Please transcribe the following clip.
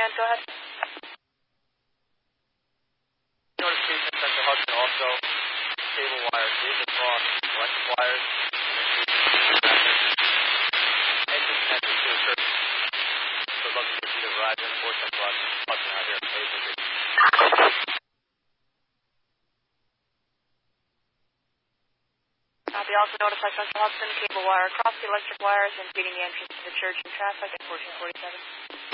command, go ahead. Notification Central Hudson also cable wires, these across electric wires, engine connected to the church. So looking for either Verizon or Central Hudson out here. Copy. Also notify Central Hudson, cable wire across the electric wires, impeding the entrance to the church and traffic at 1447.